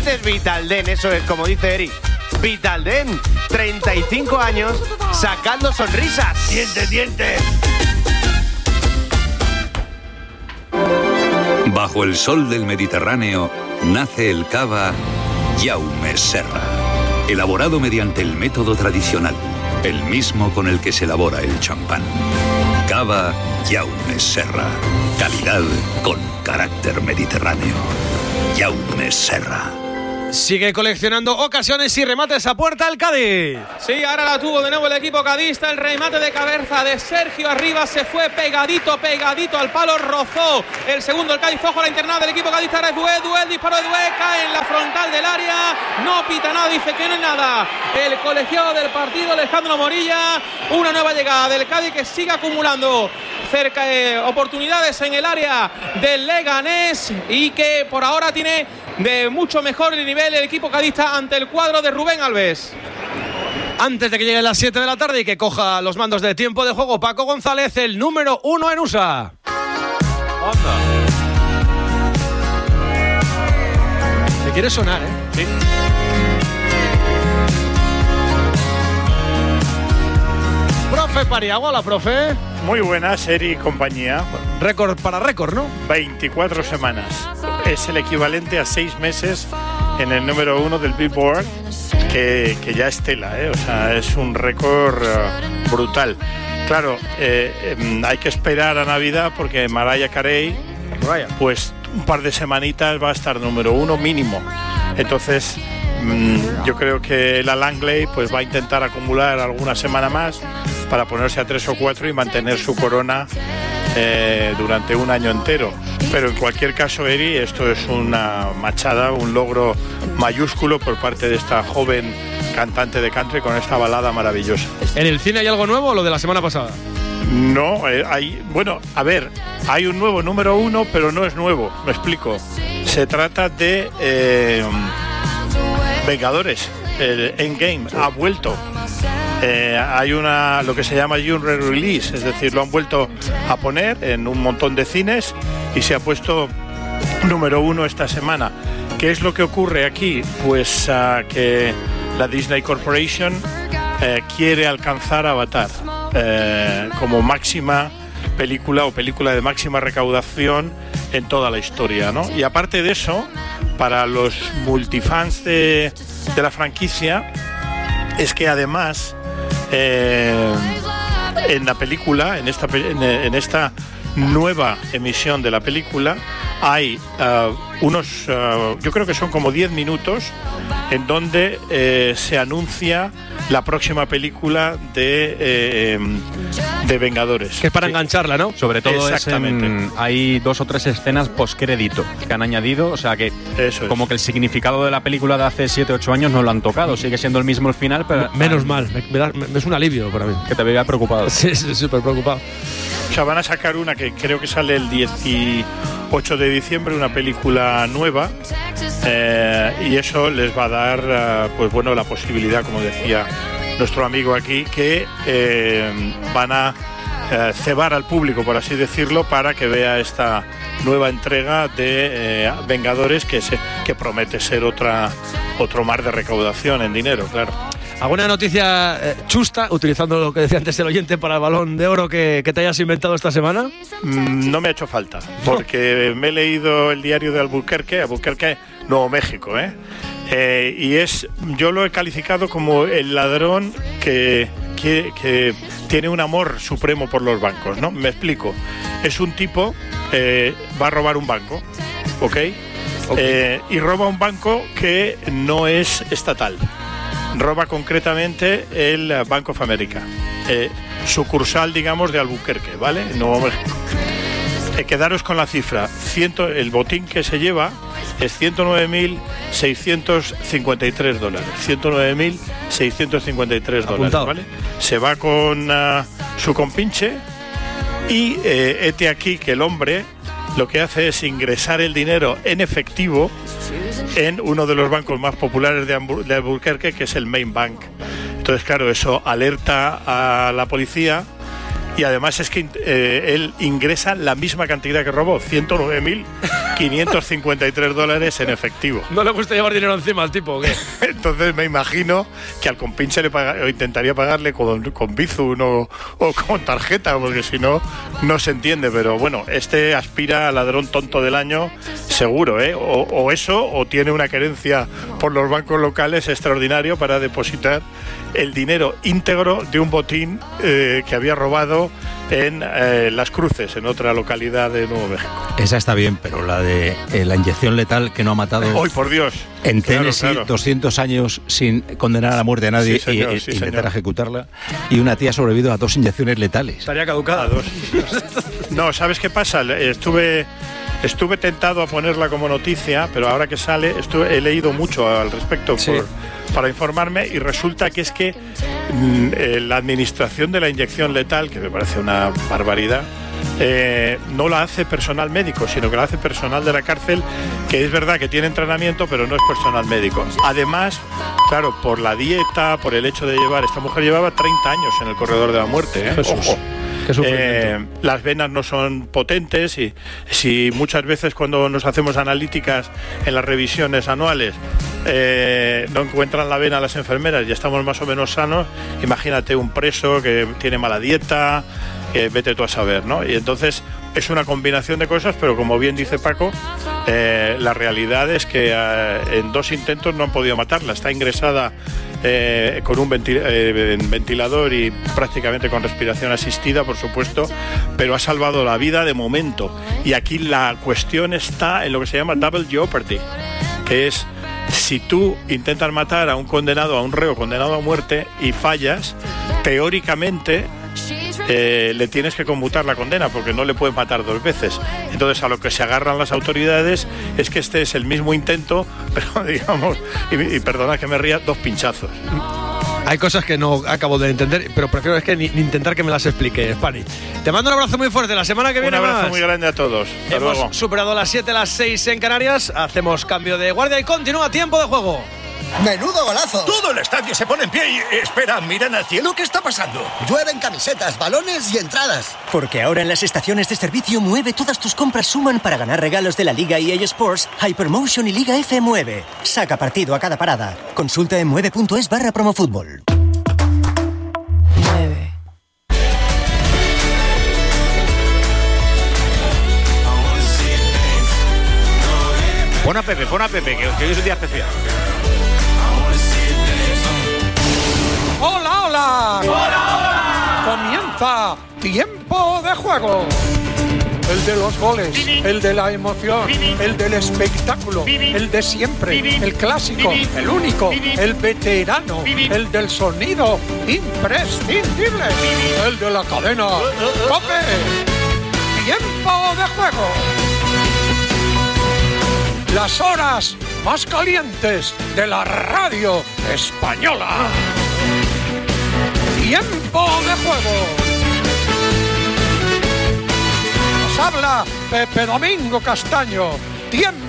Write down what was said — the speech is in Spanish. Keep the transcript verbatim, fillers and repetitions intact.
dientes Vitalden, eso es como dice Eri. Vitalden, treinta y cinco años sacando sonrisas. ¡Dientes, dientes! Bajo el sol del Mediterráneo nace el cava Jaume Serra, elaborado mediante el método tradicional, el mismo con el que se elabora el champán. Cava Jaume Serra, calidad con carácter mediterráneo. Jaume Serra. Sigue coleccionando ocasiones y remates a puerta el Cádiz. Sí, ahora la tuvo de nuevo el equipo cadista. El remate de cabeza de Sergio Arribas se fue pegadito, pegadito al palo. Rozó el segundo el Cádiz. Ojo a la internada del equipo cadista. Ahora es Dué, Dué, el disparo de Dué. Cae en la frontal del área. No pita nada, dice que no es nada. El colegiado del partido, Alejandro Morilla. Una nueva llegada del Cádiz que sigue acumulando cerca de oportunidades en el área del Leganés y que por ahora tiene de mucho mejor nivel el equipo cadista ante el cuadro de Rubén Alves. Antes de que lleguen las siete de la tarde y que coja los mandos de tiempo de juego Paco González, el número uno en U S A. Anda. ¿Te quiere sonar, eh? Sí. Profe Pariago, hola, profe. Muy buenas, Eri y compañía. Récord para récord, ¿no? veinticuatro semanas. Es el equivalente a seis meses en el número uno del Billboard, que, que ya es tela, ¿eh? O sea, es un récord uh, brutal. Claro, eh, eh, hay que esperar a Navidad porque Mariah Carey, pues un par de semanitas va a estar número uno mínimo. Entonces, mmm, yo creo que la Langley pues va a intentar acumular alguna semana más para ponerse a tres o cuatro y mantener su corona eh, durante un año entero. Pero en cualquier caso, Eri, esto es una machada, un logro mayúsculo por parte de esta joven cantante de country con esta balada maravillosa. ¿En el cine hay algo nuevo o lo de la semana pasada? No, eh, hay, bueno, a ver, hay un nuevo número uno, pero no es nuevo, me explico. Se trata de eh, Vengadores, el Endgame, ha vuelto. Eh, hay una, lo que se llama un re-release, es decir, lo han vuelto a poner en un montón de cines y se ha puesto número uno esta semana. ¿Qué es lo que ocurre aquí? Pues uh, que la Disney Corporation eh, quiere alcanzar a Avatar eh, como máxima película o película de máxima recaudación en toda la historia, ¿no? Y aparte de eso, para los multifans de, de la franquicia, es que además eh, en la película, en esta, en, en esta nueva emisión de la película, hay uh, unos, uh, yo creo que son como diez minutos en donde eh, se anuncia la próxima película de, eh, de Vengadores. Que es para sí. engancharla, ¿no? Sobre todo Exactamente. Es en, hay dos o tres escenas postcrédito que han añadido, o sea que Eso es. como que el significado de la película de hace siete ocho años no lo han tocado, sigue siendo el mismo el final, pero Menos mal, me, me da- me- es un alivio para mí. que te veía preocupado. Sí, sí, súper preocupado. O sea, van a sacar una que creo que sale el dieciocho de diciembre, una película nueva, eh, y eso les va a dar, eh, pues bueno, la posibilidad, como decía nuestro amigo aquí, que eh, van a eh, cebar al público, por así decirlo, para que vea esta nueva entrega de eh, Vengadores, que, se, que promete ser otra otro mar de recaudación en dinero, claro. ¿Alguna noticia eh, chusta, utilizando lo que decía antes el oyente para el Balón de Oro, que, que te hayas inventado esta semana? Mm, No me ha hecho falta, porque me he leído el diario de Albuquerque, Albuquerque, Nuevo México, ¿eh? Eh, y es, yo lo he calificado como el ladrón que, que, que tiene un amor supremo por los bancos, ¿no? Me explico. Es un tipo, eh, va a robar un banco, ¿ok? Ok. Eh, y roba un banco que no es estatal. Roba concretamente el Bank of America, eh, sucursal, digamos, de Albuquerque, ¿vale? Nuevo México. Eh, quedaros con la cifra. Ciento, el botín que se lleva es ciento nueve mil seiscientos cincuenta y tres dólares. ciento nueve mil seiscientos cincuenta y tres dólares, Apuntado. ¿vale? Se va con uh, su compinche y eh, hete aquí que el hombre lo que hace es ingresar el dinero en efectivo en uno de los bancos más populares de, Hamburg- de Albuquerque, que es el Main Bank. Entonces, claro, eso alerta a la policía y además es que eh, él ingresa la misma cantidad que robó, ciento nueve mil quinientos cincuenta y tres dólares en efectivo. ¿No le gusta llevar dinero encima al tipo o qué? Entonces me imagino que al compinche le paga, o intentaría pagarle con, con Bizum o, o con tarjeta, porque si no, no se entiende. Pero bueno, este aspira a ladrón tonto del año seguro, ¿eh? O, o eso, o tiene una querencia por los bancos locales extraordinario para depositar el dinero íntegro de un botín eh, que había robado en eh, Las Cruces, en otra localidad de Nuevo México. Esa está bien, pero la de eh, la inyección letal que no ha matado... ¡Ay, por Dios! En Claro, Tennessee, claro. doscientos años sin condenar a la muerte a nadie Sí, señor, y, sí, y intentar señor. ejecutarla. Y una tía ha sobrevivido a dos inyecciones letales. Estaría caducada. A dos. No, ¿sabes qué pasa? Estuve... Estuve tentado a ponerla como noticia, pero ahora que sale, estuve, he leído mucho al respecto Sí. por, para informarme, y resulta que es que mm, eh, la administración de la inyección letal, que me parece una barbaridad, eh, no la hace personal médico, sino que la hace personal de la cárcel, que es verdad que tiene entrenamiento, pero no es personal médico. Además, claro, por la dieta, por el hecho de llevar... Esta mujer llevaba treinta años en el corredor de la muerte, ¿eh? Jesús. Ojo. Qué sufrimiento. Eh, las venas no son potentes, y si muchas veces cuando nos hacemos analíticas en las revisiones anuales eh, no encuentran la vena las enfermeras y estamos más o menos sanos, imagínate un preso que tiene mala dieta, que vete tú a saber, ¿no? Y entonces es una combinación de cosas, pero como bien dice Paco, eh, la realidad es que eh, en dos intentos no han podido matarla. Está ingresada eh, con un ventil- eh, ventilador y prácticamente con respiración asistida, por supuesto, pero ha salvado la vida de momento. Y aquí la cuestión está en lo que se llama double jeopardy, que es si tú intentas matar a un condenado, a un reo condenado a muerte, y fallas, teóricamente Eh, le tienes que conmutar la condena, porque no le puedes matar dos veces. Entonces a lo que se agarran las autoridades es que este es el mismo intento, pero digamos, y, y perdona que me ría, dos pinchazos. Hay cosas que no acabo de entender, pero prefiero es que ni, ni intentar que me las explique, Spani. Te mando un abrazo muy fuerte. La semana que Un viene abrazo más. muy grande a todos. Hasta Hemos luego. superado las siete, las seis en Canarias. Hacemos cambio de guardia y continúa tiempo de juego. ¡Menudo golazo! Todo el estadio se pone en pie y... Espera, miran al cielo, ¿qué está pasando? Llueven camisetas, balones y entradas. Porque ahora en las estaciones de servicio Mueve todas tus compras suman para ganar regalos de la Liga E A Sports, Hypermotion y Liga F Mueve. Saca partido a cada parada. Consulta en mueve.es barra promofútbol. Mueve. Pon a Pepe, pon a Pepe, que, que hoy es un día especial. ¡Hola, hola! ¡Hola, hola! Comienza Tiempo de Juego. El de los goles, el de la emoción, el del espectáculo, el de siempre, el clásico, el único, el veterano, el del sonido imprescindible, el de la cadena COPE. Tiempo de Juego. Las horas más calientes de la radio española. Tiempo de Juego. Nos habla Pepe Domingo Castaño. Tiempo